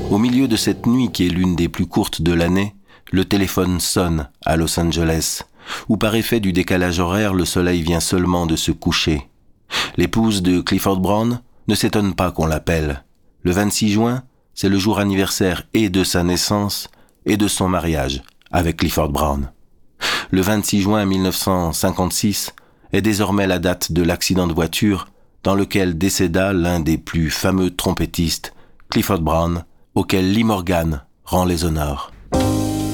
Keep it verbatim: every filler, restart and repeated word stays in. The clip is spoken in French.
Au milieu de cette nuit qui est l'une des plus courtes de l'année, le téléphone sonne à Los Angeles, où par effet du décalage horaire, le soleil vient seulement de se coucher. L'épouse de Clifford Brown ne s'étonne pas qu'on l'appelle. Le vingt-six juin, c'est le jour anniversaire et de sa naissance et de son mariage avec Clifford Brown. Le vingt-six juin mille neuf cent cinquante-six est désormais la date de l'accident de voiture dans lequel décéda l'un des plus fameux trompettistes, Clifford Brown, auquel Lee Morgan rend les honneurs.